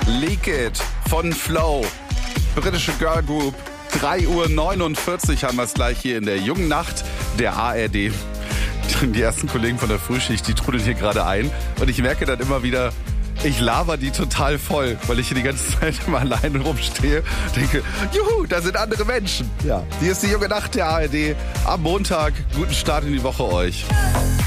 Leak It von Flow. Britische Girl Group. 3:49 Uhr haben wir es gleich hier in der jungen Nacht der ARD. Die ersten Kollegen von der Frühschicht, die trudeln hier gerade ein. Und ich merke dann immer wieder, ich laber die total voll, weil ich hier die ganze Zeit immer alleine rumstehe. Denke, juhu, da sind andere Menschen. Ja, hier ist die junge Nacht der ARD. Am Montag, guten Start in die Woche euch.